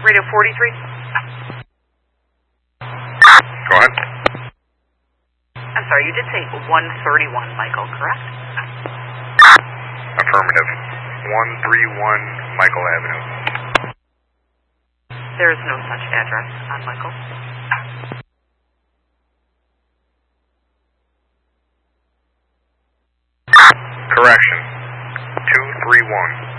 Radio 43. Go ahead. I'm sorry, you did say 131, Michael, correct? Affirmative. 131 Michael Avenue. There is no such address on Michael. Correction. 231.